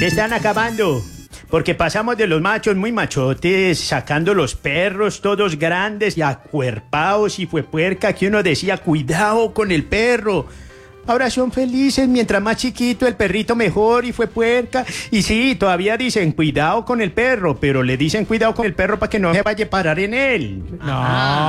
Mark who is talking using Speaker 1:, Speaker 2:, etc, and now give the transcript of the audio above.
Speaker 1: Se están acabando. Porque pasamos de los machos muy machotes, sacando los perros todos grandes y acuerpados y fue puerca que uno decía, cuidado con el perro. Ahora son felices, mientras más chiquito el perrito mejor y fue puerca. Y sí, todavía dicen cuidado con el perro, pero le dicen cuidado con el perro para que no se vaya a parar en él.
Speaker 2: No.